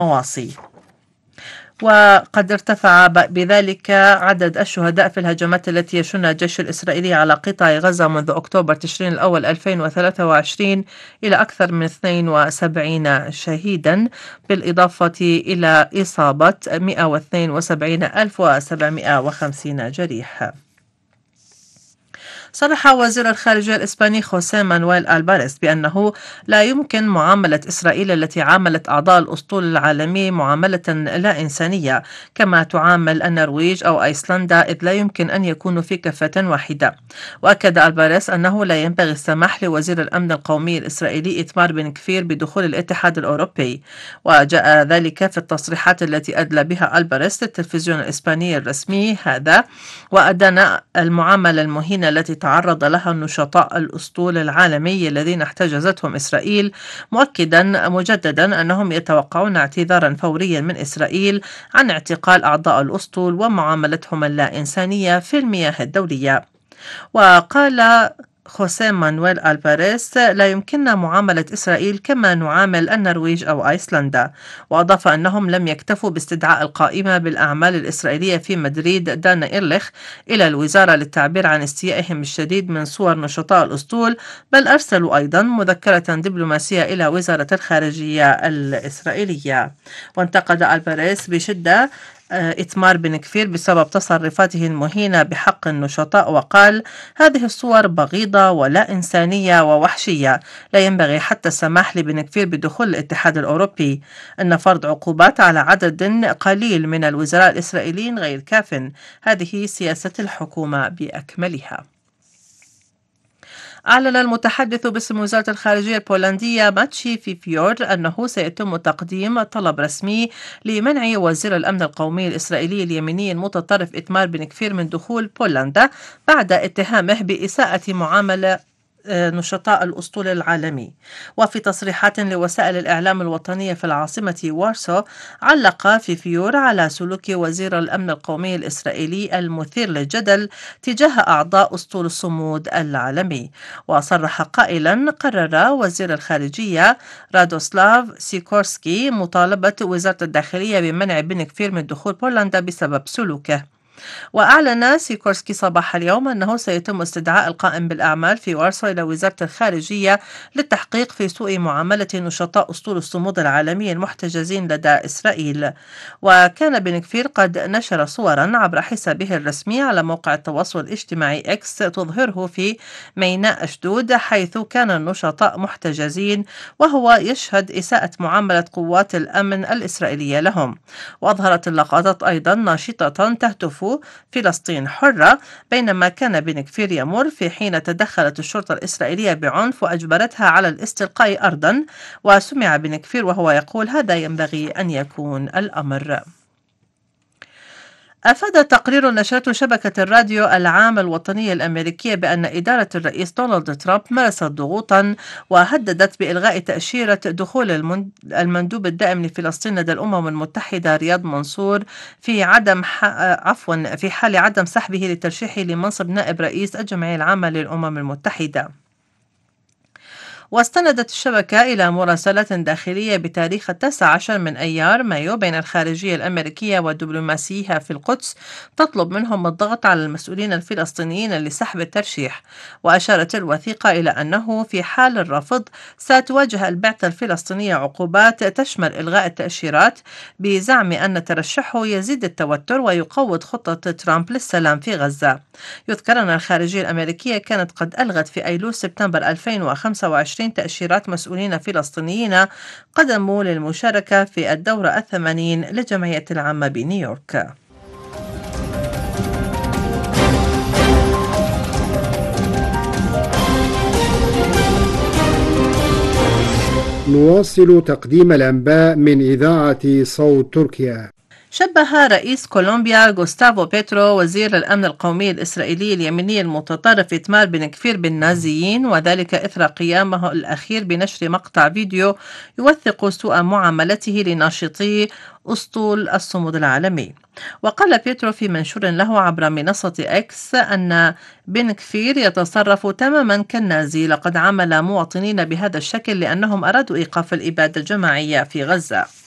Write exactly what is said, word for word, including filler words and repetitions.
المواصي. وقد ارتفع بذلك عدد الشهداء في الهجمات التي يشنها الجيش الإسرائيلي على قطاع غزة منذ أكتوبر تشرين الأول ألفين وثلاثة وعشرين إلى أكثر من اثنين وسبعين شهيدا، بالإضافة إلى إصابة مئة واثنين وسبعين ألف وسبعمئة وخمسين جريح. صرح وزير الخارجية الإسباني خوسيه مانويل ألباريس بأنه لا يمكن معاملة إسرائيل التي عاملت أعضاء الأسطول العالمي معاملة لا إنسانية كما تعامل النرويج أو أيسلندا، إذ لا يمكن أن يكونوا في كفة واحدة. وأكد ألباريس أنه لا ينبغي السماح لوزير الأمن القومي الإسرائيلي إيتمار بن كفير بدخول الاتحاد الأوروبي. وجاء ذلك في التصريحات التي أدلى بها ألباريس للتلفزيون الإسباني الرسمي هذا، وأدان المعاملة المهينة التي تعرض لها النشطاء الأسطول العالمي الذين احتجزتهم إسرائيل، مؤكدا مجددا أنهم يتوقعون اعتذارا فوريا من إسرائيل عن اعتقال أعضاء الأسطول ومعاملتهم اللا إنسانية في المياه الدولية. وقال خوسيه مانويل ألباريس: لا يمكننا معاملة إسرائيل كما نعامل النرويج أو أيسلندا. وأضاف أنهم لم يكتفوا باستدعاء القائمة بالأعمال الإسرائيلية في مدريد دانا إيرليخ إلى الوزارة للتعبير عن استيائهم الشديد من صور نشطاء الأسطول، بل أرسلوا أيضا مذكرة دبلوماسية إلى وزارة الخارجية الإسرائيلية. وانتقد ألباريس بشدة إيتمار بن كفير بسبب تصرفاته المهينة بحق النشطاء، وقال: هذه الصور بغيضة ولا إنسانية ووحشية، لا ينبغي حتى السماح لبن كفير بدخول الاتحاد الأوروبي. أن فرض عقوبات على عدد قليل من الوزراء الإسرائيليين غير كاف، هذه سياسة الحكومة بأكملها. أعلن المتحدث باسم وزارة الخارجية البولندية ماتشي فيفيور أنه سيتم تقديم طلب رسمي لمنع وزير الأمن القومي الإسرائيلي اليميني المتطرف إيتمار بن كفير من دخول بولندا بعد اتهامه بإساءة معاملة نشطاء الأسطول العالمي. وفي تصريحات لوسائل الإعلام الوطنية في العاصمة وارسو، علق فيفيور على سلوك وزير الأمن القومي الإسرائيلي المثير للجدل تجاه أعضاء أسطول الصمود العالمي. وصرح قائلا: قرر وزير الخارجية رادوسلاف سيكورسكي مطالبة وزارة الداخلية بمنع بن كفير من دخول بولندا بسبب سلوكه. وأعلن سيكورسكي صباح اليوم أنه سيتم استدعاء القائم بالأعمال في وارسو إلى وزارة الخارجية للتحقيق في سوء معاملة نشطاء أسطول الصمود العالمي المحتجزين لدى إسرائيل. وكان بن كفير قد نشر صورا عبر حسابه الرسمي على موقع التواصل الاجتماعي إكس تظهره في ميناء أشدود، حيث كان النشطاء محتجزين وهو يشهد إساءة معاملة قوات الأمن الإسرائيلية لهم. وأظهرت اللقطات أيضا ناشطة تهتف فلسطين حرة، بينما كان بن كفير يمر في حين تدخلت الشرطة الإسرائيلية بعنف وأجبرتها على الاستلقاء أرضا. وسمع بن كفير وهو يقول: هذا ينبغي أن يكون الأمر. أفاد تقرير نشرته شبكة الراديو العام الوطنية الأمريكية بأن إدارة الرئيس دونالد ترامب مارست ضغوطا وهددت بإلغاء تأشيرة دخول المندوب الدائم لفلسطين لدى الأمم المتحدة رياض منصور في عدم عفوا في حال عدم سحبه لترشيحه لمنصب نائب رئيس الجمعية العامة للأمم المتحدة. واستندت الشبكة إلى مراسلات داخلية بتاريخ التاسع عشر من أيار مايو بين الخارجية الأمريكية ودبلوماسيها في القدس تطلب منهم الضغط على المسؤولين الفلسطينيين لسحب الترشيح. وأشارت الوثيقة إلى أنه في حال الرفض ستواجه البعثة الفلسطينية عقوبات تشمل إلغاء التأشيرات، بزعم أن ترشحه يزيد التوتر ويقوض خطة ترامب للسلام في غزة. يذكر أن الخارجية الأمريكية كانت قد ألغت في أيلول سبتمبر ألفين وخمسة وعشرين تأشيرات مسؤولين فلسطينيين قدموا للمشاركة في الدورة الثمانين للجمعية العامة بنيويورك. نواصل تقديم الأنباء من إذاعة صوت تركيا. شبه رئيس كولومبيا غوستافو بيترو وزير الأمن القومي الإسرائيلي اليميني المتطرف إيتمار بن كفير بالنازيين، وذلك إثر قيامه الأخير بنشر مقطع فيديو يوثق سوء معاملته لناشطي أسطول الصمود العالمي. وقال بيترو في منشور له عبر منصة إكس أن بن كفير يتصرف تماما كالنازي، لقد عامل مواطنين بهذا الشكل لأنهم أرادوا إيقاف الإبادة الجماعية في غزة.